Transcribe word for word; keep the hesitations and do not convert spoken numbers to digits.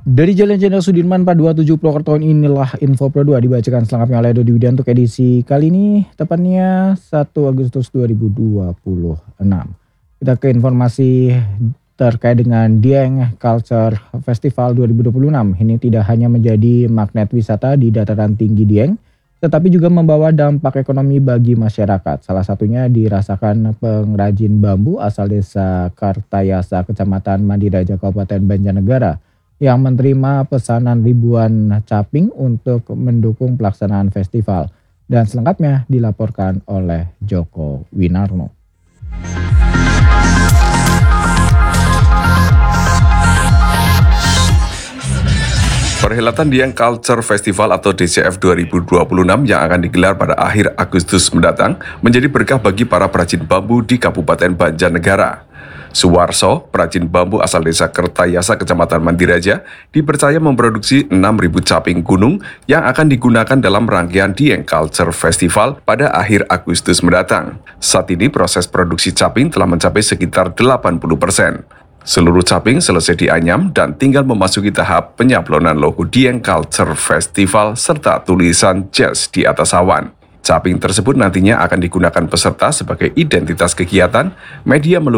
Dari Jalan Jenderal Sudirman empat dua tujuh Purwokerto, inilah Info Pro dua dibacakan selengkapnya oleh Dodi Widianto untuk edisi kali ini, tepatnya satu Agustus dua ribu dua puluh enam. Kita ke informasi terkait dengan Dieng Culture Festival dua ribu dua puluh enam. Ini tidak hanya menjadi magnet wisata di dataran tinggi Dieng, tetapi juga membawa dampak ekonomi bagi masyarakat. Salah satunya dirasakan pengrajin bambu asal desa Kartayasa, Kecamatan Mandiraja, Kabupaten Banjarnegara, yang menerima pesanan ribuan caping untuk mendukung pelaksanaan festival. Dan selengkapnya dilaporkan oleh Joko Winarno. Perhelatan Dieng Culture Festival atau D C F dua ribu dua puluh enam yang akan digelar pada akhir Agustus mendatang menjadi berkah bagi para perajin bambu di Kabupaten Banjarnegara. Suwarso, perajin bambu asal desa Kertayasa, Kecamatan Mandiraja, dipercaya memproduksi enam ribu caping gunung yang akan digunakan dalam rangkaian Dieng Culture Festival pada akhir Agustus mendatang. Saat ini proses produksi caping telah mencapai sekitar delapan puluh persen. Seluruh caping selesai dianyam dan tinggal memasuki tahap penyablonan logo Dieng Culture Festival serta tulisan jazz di atas awan. Caping tersebut nantinya akan digunakan peserta sebagai identitas kegiatan, media melukis,